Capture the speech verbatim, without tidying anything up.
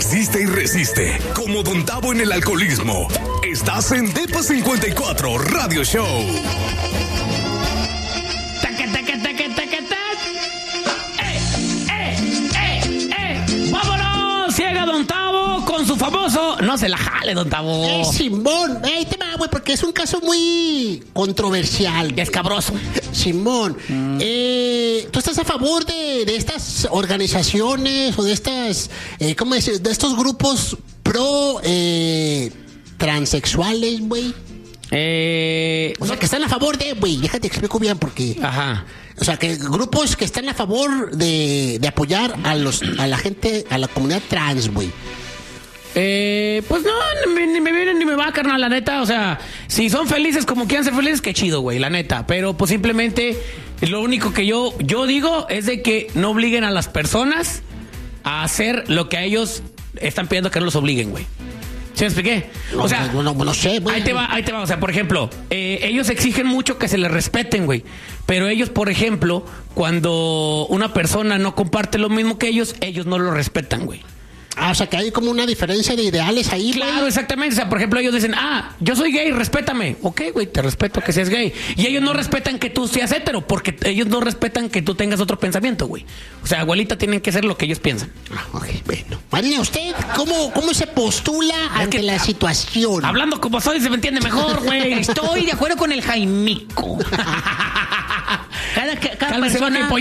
persiste y resiste, como Don Tavo en el alcoholismo. Estás en Depa cincuenta y cuatro Radio Show. Taca, taca, taca, taca, taca. ¡Eh, eh, eh, eh! ¡Vámonos! Llega Don Tavo con su famoso... No se la jale, Don Tavo. Eh, Simón, ahí te va, güey, porque es un caso muy controversial. Escabroso. Simón, mm. eh, ¿tú estás a favor de, de estas organizaciones o de estas, eh, ¿cómo decir? De estos grupos pro eh, transexuales, güey? Eh, o sea, no. que están a favor de, güey, déjate explico bien porque... Ajá. O sea, que grupos que están a favor de, de apoyar a los a la gente, a la comunidad trans, güey. Eh, pues no, ni, ni me viene ni me va, carnal, la neta. O sea, si son felices como quieran ser felices, qué chido, güey, la neta. Pero pues simplemente lo único que yo, yo digo es de que no obliguen a las personas a hacer lo que a ellos están pidiendo que no los obliguen, güey. ¿Sí me expliqué? O sea, no, no, no, no sé, güey. Ahí te va, ahí te va. O sea, por ejemplo, eh, ellos exigen mucho que se les respeten, güey. Pero ellos, por ejemplo, cuando una persona no comparte lo mismo que ellos, ellos no lo respetan, güey. Ah, o sea, que hay como una diferencia de ideales ahí, güey. Claro, exactamente. O sea, por ejemplo, ellos dicen, ah, yo soy gay, respétame. Ok, güey, te respeto que seas gay. Y ellos no respetan que tú seas hetero, porque ellos no respetan que tú tengas otro pensamiento, güey. O sea, abuelita, tienen que ser lo que ellos piensan. Ah, ok, bueno. Marina, ¿usted cómo, cómo se postula ante que, la situación? Hablando como soy, se me entiende mejor, güey. Estoy de acuerdo con el Jaimico. Cada, cada persona...